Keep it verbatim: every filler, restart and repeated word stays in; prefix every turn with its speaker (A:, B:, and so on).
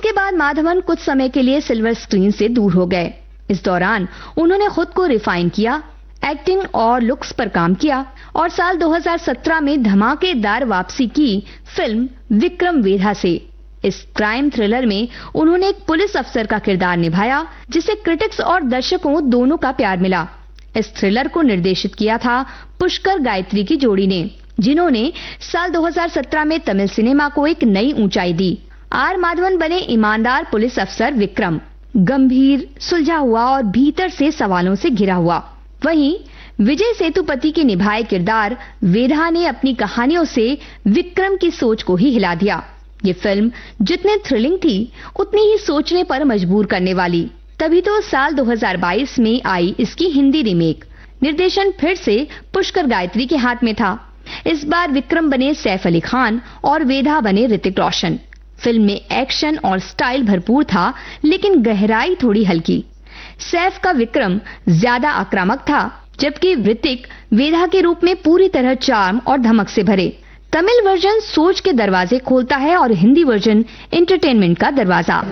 A: इसके बाद माधवन कुछ समय के लिए सिल्वर स्क्रीन से दूर हो गए। इस दौरान उन्होंने खुद को रिफाइन किया, एक्टिंग और लुक्स पर काम किया और साल दो हज़ार सत्रह में धमाकेदार वापसी की फिल्म विक्रम वेधा से। इस क्राइम थ्रिलर में उन्होंने एक पुलिस अफसर का किरदार निभाया, जिसे क्रिटिक्स और दर्शकों दोनों का प्यार मिला। इस थ्रिलर को निर्देशित किया था पुष्कर गायत्री की जोड़ी ने, जिन्होंने साल दो हज़ार सत्रह में तमिल सिनेमा को एक नई ऊंचाई दी। आर माधवन बने ईमानदार पुलिस अफसर विक्रम, गंभीर, सुलझा हुआ और भीतर से सवालों से घिरा हुआ। वहीं विजय सेतुपति के निभाए किरदार वेधा ने अपनी कहानियों से विक्रम की सोच को ही हिला दिया। ये फिल्म जितने थ्रिलिंग थी, उतनी ही सोचने पर मजबूर करने वाली। तभी तो साल दो हज़ार बाईस में आई इसकी हिंदी रीमेक। निर्देशन फिर से पुष्कर गायत्री के हाथ में था। इस बार विक्रम बने सैफ अली खान और वेधा बने ऋतिक रोशन। फिल्म में एक्शन और स्टाइल भरपूर था, लेकिन गहराई थोड़ी हल्की। सैफ का विक्रम ज्यादा आक्रामक था, जबकि ऋतिक वेधा के रूप में पूरी तरह चार्म और धमक से भरे। तमिल वर्जन सोच के दरवाजे खोलता है और हिंदी वर्जन एंटरटेनमेंट का दरवाजा।